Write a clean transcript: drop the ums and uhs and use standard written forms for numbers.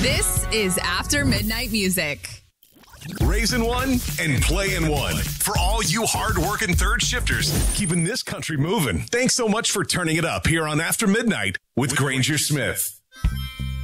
This is After Midnight Music. Raising one and playing one. For all you hard-working third shifters, keeping this country moving. Thanks so much for turning it up here on After Midnight with Granger Smith.